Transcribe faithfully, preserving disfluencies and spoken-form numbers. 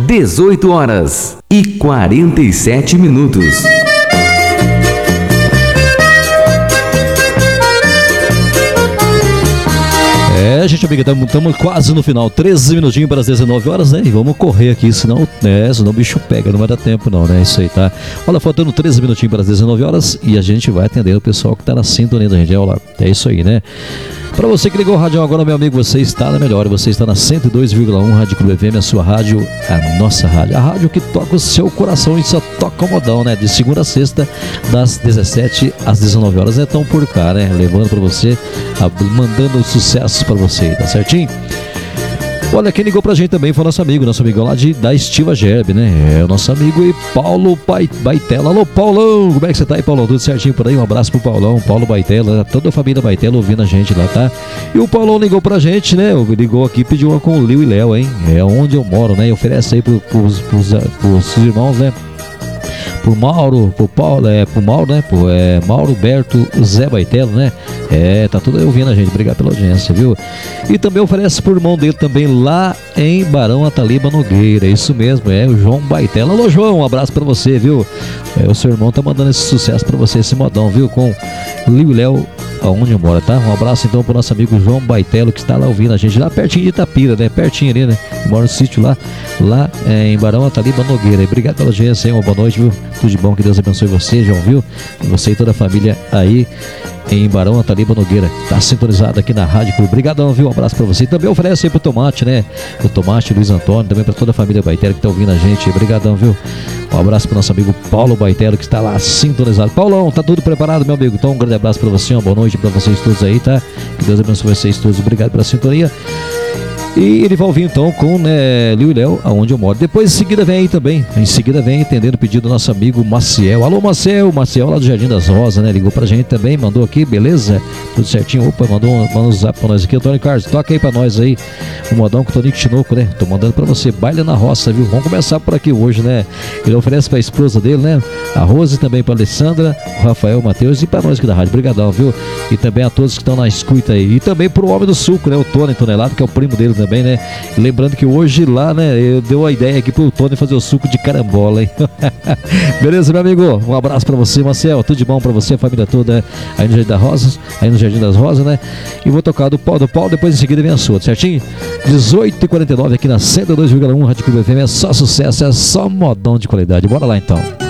dezoito horas e quarenta e sete minutos. É, gente amiga, estamos quase no final, treze minutinhos para as dezenove horas, né? E vamos correr aqui, senão, né, senão o bicho pega, não vai dar tempo não, né? Isso aí, tá? Olha, faltando treze minutinhos para as dezenove horas e a gente vai atender o pessoal que tá na sintonia da gente. Olha lá, é isso aí, né? Para você que ligou o rádio agora, meu amigo, você está na melhor, você está na cento e dois vírgula um Rádio Clube F M, a sua rádio, a nossa rádio, a rádio que toca o seu coração e só toca o modão, né? De segunda a sexta, das dezessete às dezenove horas, é tão por cá, né? Levando para você, mandando sucessos para você, tá certinho? Olha, quem ligou pra gente também foi nosso amigo, nosso amigão lá de, da Estiva Gerb, né? É o nosso amigo e Paulo Baitela. Alô, Paulão, como é que você tá aí, Paulão? Tudo certinho por aí? Um abraço pro Paulão, Paulo Baitela, toda a família Baitela ouvindo a gente lá, tá? E o Paulão ligou pra gente, né? Ligou aqui, pediu uma com o Liu e Léo, hein? É onde eu moro, né? E oferece aí pro, pros, pros, pros irmãos, né? Pro Mauro, pro Paulo, é, pro Mauro, né? Pro é, Mauro, Berto, Zé Baitelo, né? É, tá tudo aí ouvindo a gente, obrigado pela audiência, viu? E também oferece pro irmão dele também lá em Barão Ataliba Nogueira, isso mesmo, é o João Baitelo. Alô, João, um abraço pra você, viu? É, o seu irmão tá mandando esse sucesso pra você, esse modão, viu? Com Liu e Léo, aonde eu moro, tá? Um abraço então pro nosso amigo João Baitelo, que está lá ouvindo a gente, lá pertinho de Itapira, né? Pertinho ali, né? Mora no sítio lá, lá é, em Barão Ataliba Nogueira. Obrigado pela audiência, hein? Uma boa noite, viu? Tudo de bom, que Deus abençoe você, João, viu? Você e toda a família aí em Barão Ataliba Nogueira, tá sintonizado aqui na Rádio Clube. Obrigadão, viu? Um abraço pra você. E também oferece aí pro Tomate, né? O Tomate, Luiz Antônio, também pra toda a família Baitelo que tá ouvindo a gente. Obrigadão, viu? Um abraço pro nosso amigo Paulo Baitelo, que está lá sintonizado. Paulão, tá tudo preparado, meu amigo? Então um grande abraço pra você, uma boa noite pra vocês todos aí, tá? Que Deus abençoe vocês todos. Obrigado pela sintonia. E ele vai ouvir então com, né, Liu e Léo, aonde eu moro. Depois em seguida vem aí também, em seguida vem entendendo o pedido do nosso amigo Maciel. Alô, Maciel, Maciel lá do Jardim das Rosas, né? Ligou pra gente também, mandou aqui, beleza? Tudo certinho. Opa, mandou um, mandou um zap pra nós aqui. O Tony Carlos, toca aí pra nós aí o modão com o Tonico Tinoco, né? Tô mandando pra você, baile na roça, viu? Vamos começar por aqui hoje, né? Ele oferece pra esposa dele, né? A Rose, também pra Alessandra, o Rafael, o Matheus e pra nós aqui da rádio. Obrigadão, viu? E também a todos que estão na escuta aí. E também pro homem do suco, né? O Tony Tonelado, que é o primo dele também, né? Lembrando que hoje lá, né, eu dei a ideia aqui pro Tony fazer o suco de carambola, hein? Beleza, meu amigo? Um abraço pra você, Marcel. Tudo de bom pra você, a família toda aí no Jardim das Rosas, aí no Jardim das Rosas, né? E vou tocar do Paulo, do Paulo, depois em seguida vem a sua, certinho? dezoito e quarenta e nove aqui na cento e dois vírgula um Rádio Clube F M. É só sucesso, é só modão de qualidade. Bora lá então.